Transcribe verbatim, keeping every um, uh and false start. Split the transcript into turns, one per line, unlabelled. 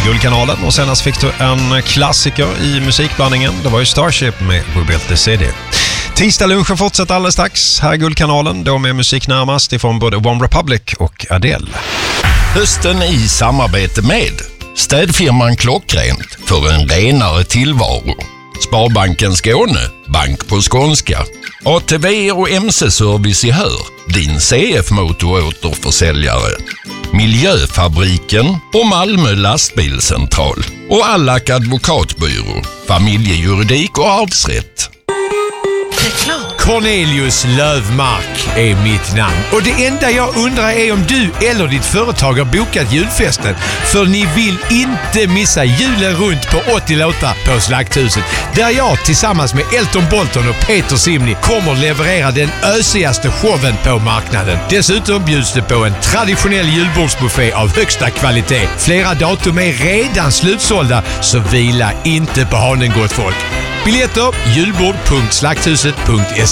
är Guldkanalen och senast fick du en klassiker i musikblandningen. Det var ju Starship med We Built the City. Tisdag lunchen fortsätter alldeles strax. Här är Guldkanalen, då med musik närmast ifrån både One Republic och Adele.
Hösten i samarbete med städfirman Klockrent för en renare tillvaro. Sparbanken Skåne, bank på skånska. A T V och M C-service i Hör, din C F-motoråterförsäljare. Miljöfabriken och Malmö lastbilscentral. Och Allak advokatbyrå, familjejuridik och arvsrätt.
Cornelius Lövmark är mitt namn. Och det enda jag undrar är om du eller ditt företag har bokat julfesten. För ni vill inte missa julen runt på åttio låtar på Slakthuset. Där jag tillsammans med Elton Bolton och Peter Simni kommer leverera den ösigaste showen på marknaden. Dessutom bjuds det på en traditionell julbordsbuffé av högsta kvalitet. Flera datum är redan slutsålda, så vila inte på hanen, gott folk. Biljetter julbord punkt slakthuset punkt se.